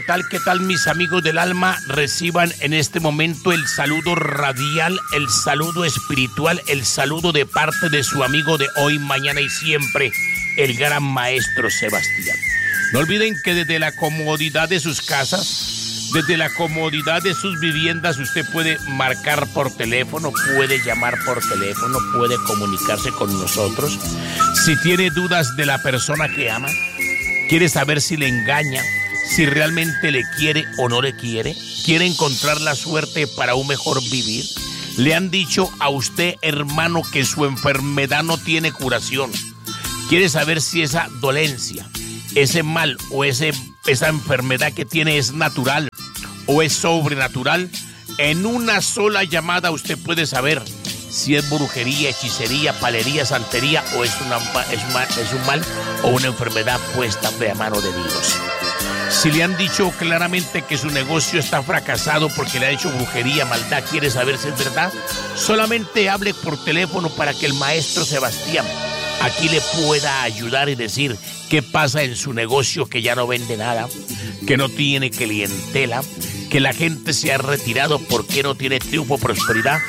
¿Qué tal mis amigos del alma? Reciban en este momento el saludo radial, el saludo espiritual, el saludo de parte de su amigo de hoy, mañana y siempre, el gran maestro Sebastián. No olviden que desde la comodidad de sus casas, desde la comodidad de sus viviendas, usted puede marcar por teléfono, puede llamar por teléfono, puede comunicarse con nosotros. Si tiene dudas de la persona que ama, quiere saber si le engaña, si realmente le quiere o no le quiere, quiere encontrar la suerte para un mejor vivir. Le han dicho a usted, hermano, que su enfermedad no tiene curación. Quiere saber si esa dolencia, ese mal o esa enfermedad que tiene es natural o es sobrenatural. En una sola llamada usted puede saber si es brujería, hechicería, palería, santería o es un mal o una enfermedad puesta de mano de Dios. Si le han dicho claramente que su negocio está fracasado porque le ha hecho brujería, maldad, quiere saber si es verdad, solamente hable por teléfono para que el maestro Sebastián aquí le pueda ayudar y decir qué pasa en su negocio, que ya no vende nada, que no tiene clientela, que la gente se ha retirado porque no tiene triunfo, prosperidad.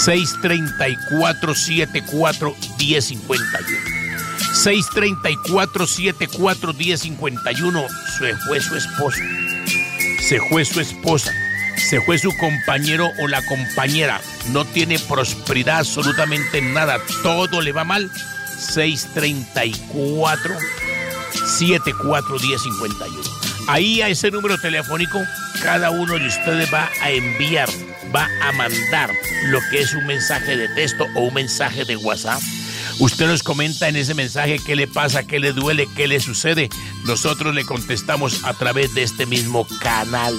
634-74-1051. 634-74-1051. Se fue su esposo, se fue su esposa, se fue su compañero o la compañera. No tiene prosperidad absolutamente nada, todo le va mal. 634-74-1051. Ahí a ese número telefónico, cada uno de ustedes va a enviar, va a mandar lo que es un mensaje de texto o un mensaje de WhatsApp. Usted nos comenta en ese mensaje qué le pasa, qué le duele, qué le sucede. Nosotros le contestamos a través de este mismo canal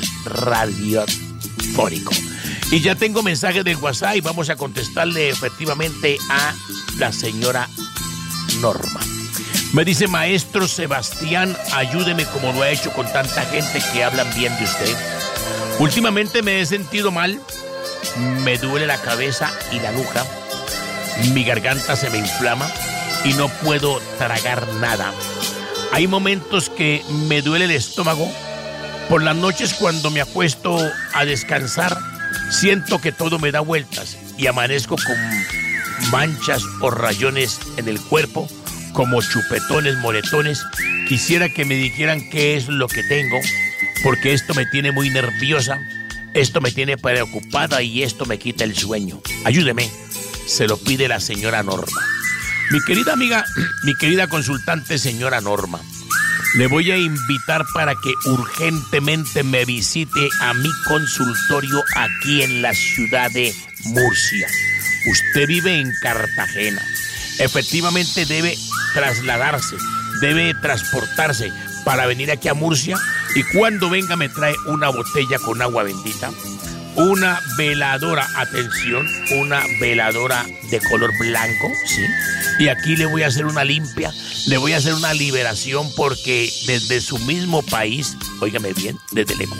radiofónico. Y ya tengo mensaje del WhatsApp y vamos a contestarle efectivamente a la señora Norma. Me dice: maestro Sebastián, ayúdeme como lo ha hecho con tanta gente que hablan bien de usted. Últimamente me he sentido mal, me duele la cabeza y la nuca, mi garganta se me inflama y no puedo tragar nada. Hay momentos que me duele el estómago. Por las noches cuando me acuesto a descansar, siento que todo me da vueltas y amanezco con manchas o rayones en el cuerpo, como chupetones, moretones. Quisiera que me dijeran qué es lo que tengo, porque esto me tiene muy nerviosa, esto me tiene preocupada y esto me quita el sueño. Ayúdeme, se lo pide la señora Norma. Mi querida amiga, mi querida consultante señora Norma, le voy a invitar para que urgentemente me visite a mi consultorio aquí en la ciudad de Murcia. Usted vive en Cartagena. Efectivamente debe trasladarse, debe transportarse para venir aquí a Murcia, y cuando venga me trae una botella con agua bendita, una veladora, atención, una veladora de color blanco, ¿sí? Y aquí le voy a hacer una limpia, le voy a hacer una liberación, porque desde su mismo país, óigame bien, desde el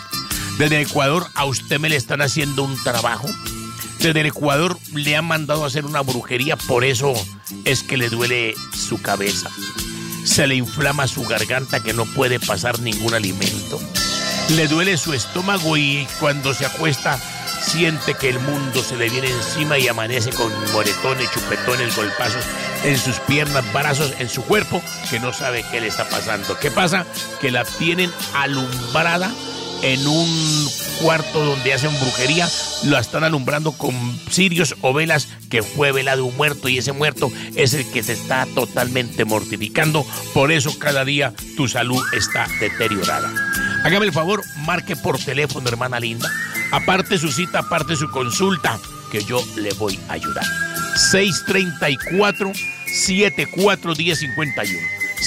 Ecuador a usted me le están haciendo un trabajo. Desde el Ecuador le han mandado a hacer una brujería, por eso es que le duele su cabeza. Se le inflama su garganta, que no puede pasar ningún alimento. Le duele su estómago y cuando se acuesta siente que el mundo se le viene encima y amanece con moretones, chupetones, golpazos en sus piernas, brazos, en su cuerpo, que no sabe qué le está pasando. ¿Qué pasa? Que la tienen alumbrada en un cuarto donde hacen brujería, la están alumbrando con cirios o velas, que fue vela de un muerto, y ese muerto es el que te está totalmente mortificando. Por eso cada día tu salud está deteriorada. Hágame el favor, marque por teléfono, hermana linda. Aparte su cita, aparte su consulta, que yo le voy a ayudar. 634-74-1051.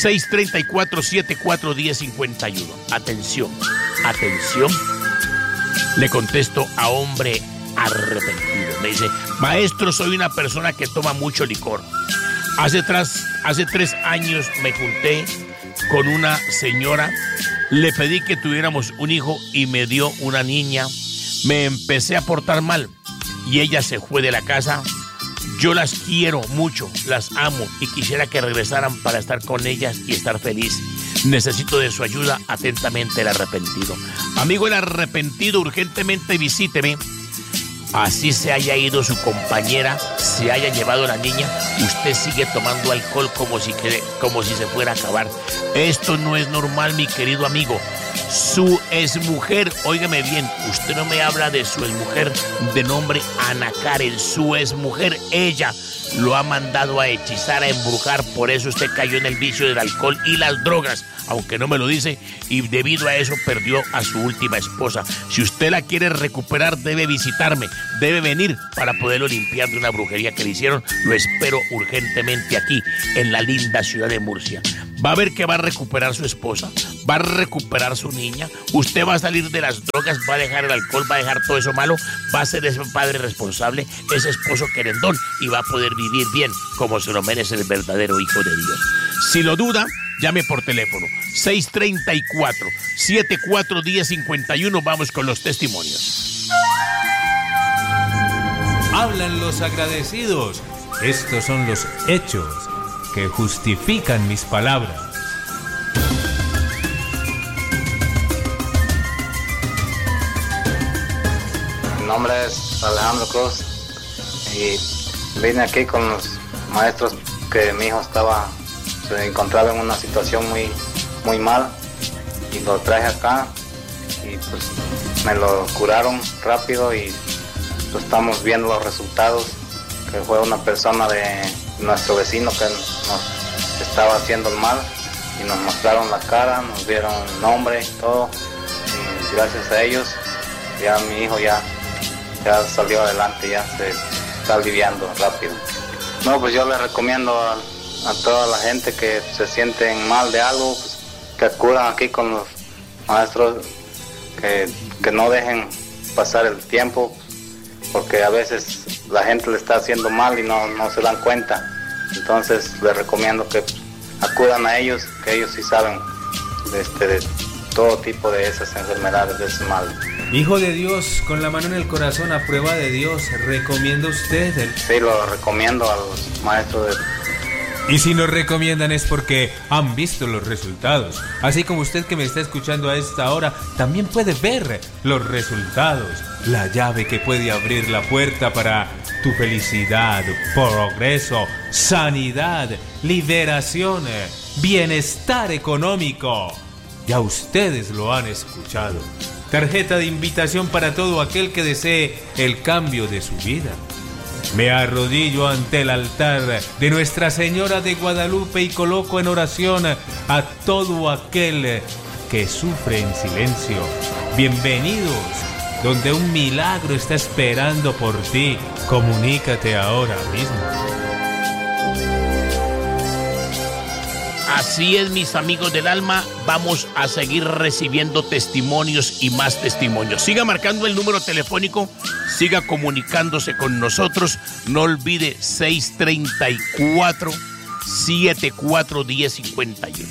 634-74-1051. Atención, atención. Le contesto a hombre arrepentido. Me dice: maestro, soy una persona que toma mucho licor. Hace 3 años me junté con una señora, le pedí que tuviéramos un hijo y me dio una niña. Me empecé a portar mal y ella se fue de la casa. Yo las quiero mucho, las amo y quisiera que regresaran para estar con ellas y estar feliz. Necesito de su ayuda. Atentamente, el arrepentido. Amigo, el arrepentido, urgentemente visíteme. Así se haya ido su compañera, se haya llevado a la niña, usted sigue tomando alcohol como si se fuera a acabar. Esto no es normal, mi querido amigo. Su exmujer, óigame bien, usted no me habla de su exmujer de nombre Ana Karen. Su exmujer, ella lo ha mandado a hechizar, a embrujar. Por eso usted cayó en el vicio del alcohol y las drogas, aunque no me lo dice, y debido a eso perdió a su última esposa. Si usted la quiere recuperar, debe visitarme, debe venir para poderlo limpiar de una brujería que le hicieron. Lo espero urgentemente aquí, en la linda ciudad de Murcia. Va a ver que va a recuperar su esposa, va a recuperar su niña, usted va a salir de las drogas, va a dejar el alcohol, va a dejar todo eso malo, va a ser ese padre responsable, ese esposo querendón, y va a poder vivir bien como se lo merece el verdadero hijo de Dios. Si lo duda, llame por teléfono 634-741051. Vamos con los testimonios. Hablan los agradecidos. Estos son los hechos que justifican mis palabras. Mi nombre es Alejandro Cruz y vine aquí con los maestros que mi hijo se encontraba en una situación muy mal, y lo traje acá y pues me lo curaron rápido, y pues estamos viendo los resultados, que fue una persona de nuestro vecino que nos estaba haciendo el mal, y nos mostraron la cara, nos dieron el nombre y todo, y gracias a ellos ya mi hijo ya salió adelante, ya se está aliviando rápido. No, pues yo le recomiendo a toda la gente que se sienten mal de algo, pues, que acudan aquí con los maestros, que no dejen pasar el tiempo, porque a veces la gente le está haciendo mal y no se dan cuenta. Entonces les recomiendo que acudan a ellos, que ellos sí saben de todo tipo de esas enfermedades, de ese mal. Hijo de Dios, con la mano en el corazón, a prueba de Dios, ¿recomienda usted? Sí, lo recomiendo a los maestros de... Y si nos recomiendan es porque han visto los resultados. Así como usted que me está escuchando a esta hora, también puede ver los resultados. La llave que puede abrir la puerta para tu felicidad, progreso, sanidad, liberación, bienestar económico. Ya ustedes lo han escuchado. Tarjeta de invitación para todo aquel que desee el cambio de su vida. Me arrodillo ante el altar de Nuestra Señora de Guadalupe y coloco en oración a todo aquel que sufre en silencio. Bienvenidos, donde un milagro está esperando por ti. Comunícate ahora mismo. Así es, mis amigos del alma, vamos a seguir recibiendo testimonios y más testimonios. Siga marcando el número telefónico, siga comunicándose con nosotros. No olvide 634-741051.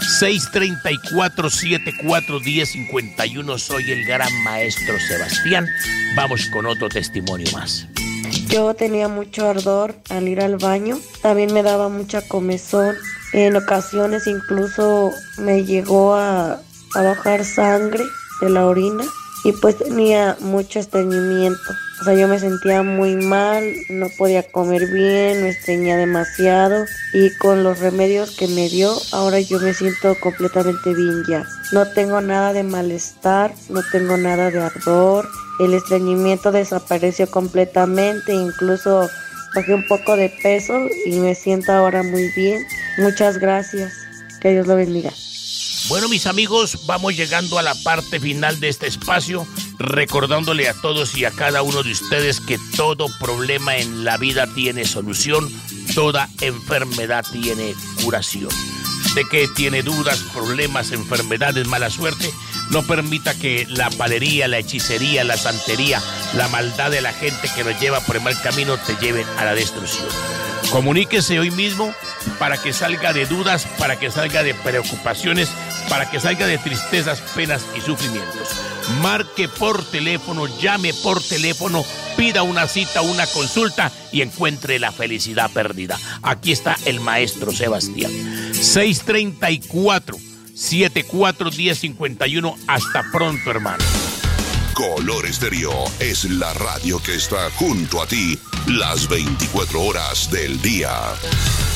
634-741051. Soy el gran maestro Sebastián. Vamos con otro testimonio más. Yo tenía mucho ardor al ir al baño, también me daba mucha comezón, en ocasiones incluso me llegó a bajar sangre de la orina y pues tenía mucho estreñimiento. O sea, yo me sentía muy mal, no podía comer bien, me estreñía demasiado, y con los remedios que me dio, ahora yo me siento completamente bien ya. No tengo nada de malestar, no tengo nada de ardor, el estreñimiento desapareció completamente, incluso bajé un poco de peso y me siento ahora muy bien. Muchas gracias, que Dios lo bendiga. Bueno, mis amigos, vamos llegando a la parte final de este espacio, recordándole a todos y a cada uno de ustedes que todo problema en la vida tiene solución, toda enfermedad tiene curación. Usted que tiene dudas, problemas, enfermedades, mala suerte, no permita que la palería, la hechicería, la santería, la maldad de la gente que nos lleva por el mal camino te lleven a la destrucción. Comuníquese hoy mismo para que salga de dudas, para que salga de preocupaciones, para que salga de tristezas, penas y sufrimientos. Marque por teléfono, llame por teléfono, pida una cita, una consulta y encuentre la felicidad perdida. Aquí está el maestro Sebastián. 634 617-410-51. Hasta pronto, hermano. Color Estéreo es la radio que está junto a ti las 24 horas del día.